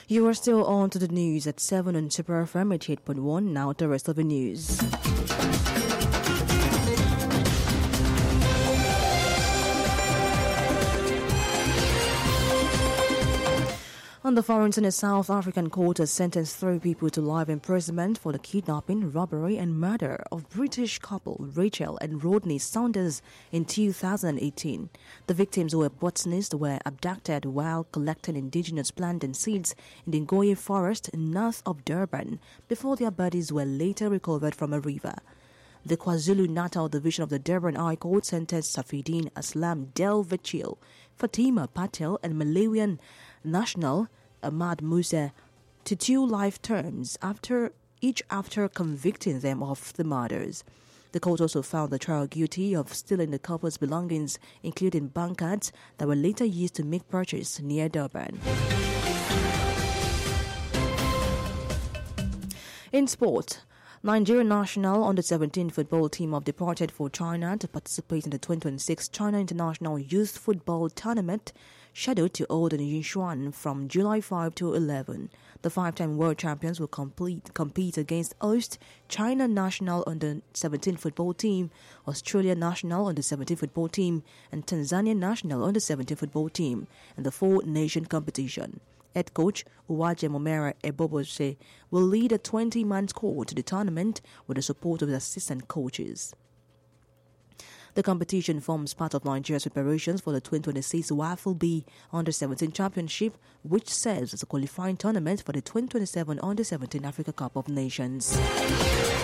You are still on to the news at 7 on Super FM 88.1. Now the rest of the news. On the foreign in a South African court has sentenced 3 people to life imprisonment for the kidnapping, robbery and murder of British couple Rachel and Rodney Saunders in 2018. The victims, who were botanists, were abducted while collecting indigenous plants and seeds in the Ngoye forest north of Durban before their bodies were later recovered from a river. The KwaZulu-Natal division of the Durban High Court sentenced Safidin Aslam Del Vechil, Fatima Patel and Malawian national Ahmad Musa to 2 life terms after convicting them of the murders. The court also found the trio guilty of stealing the couple's belongings, including bank cards that were later used to make purchases near Durban. In sport, Nigerian national under-17 football team have departed for China to participate in the 2026 China International Youth Football Tournament, scheduled to hold in Yinchuan from July 5 to 11. The 5-time world champions will compete against host China national under-17 football team, Australia national under-17 football team, and Tanzania national under-17 football team in the 4-nation competition. Head coach Uwaje Momera Ebobose will lead a 20-man squad to the tournament with the support of the assistant coaches. The competition forms part of Nigeria's preparations for the 2026 WAFL B Under-17 Championship, which serves as a qualifying tournament for the 2027 Under-17 Africa Cup of Nations.